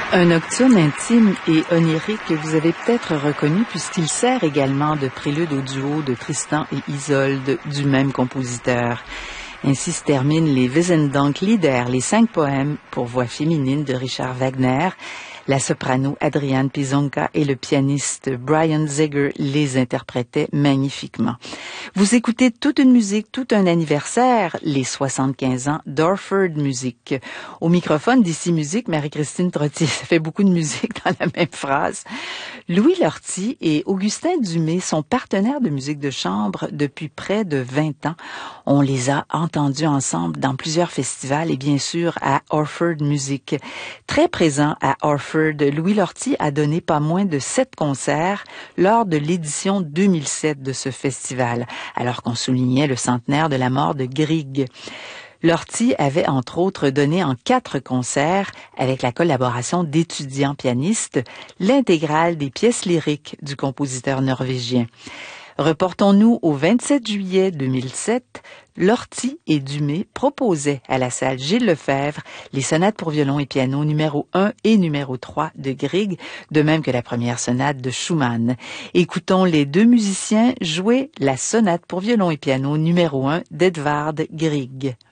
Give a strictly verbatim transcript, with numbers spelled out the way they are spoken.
Un nocturne intime et onirique que vous avez peut-être reconnu puisqu'il sert également de prélude au duo de Tristan et Isolde du même compositeur. Ainsi se terminent les Wiesendank-Lieder, les cinq poèmes pour voix féminine de Richard Wagner. La soprano Adriane Pizonka et le pianiste Brian Zeger les interprétaient magnifiquement. Vous écoutez toute une musique, tout un anniversaire, les soixante-quinze ans d'Orford Music. Au microphone d'Ici Musique, Marie-Christine Trottier, ça fait beaucoup de musique dans la même phrase. Louis Lortie et Augustin Dumay sont partenaires de musique de chambre depuis près de vingt ans. On les a entendus ensemble dans plusieurs festivals et bien sûr à Orford Music. Très présent à Orford, Louis Lortie a donné pas moins de sept concerts lors de l'édition deux mille sept de ce festival, alors qu'on soulignait le centenaire de la mort de Grieg. Lortie avait entre autres donné en quatre concerts, avec la collaboration d'étudiants pianistes, l'intégrale des pièces lyriques du compositeur norvégien. Reportons-nous au vingt-sept juillet deux mille sept, Lortie et Dumay proposaient à la salle Gilles Lefebvre les sonates pour violon et piano numéro un et numéro trois de Grieg, de même que la première sonate de Schumann. Écoutons les deux musiciens jouer la sonate pour violon et piano numéro un d'Edvard Grieg.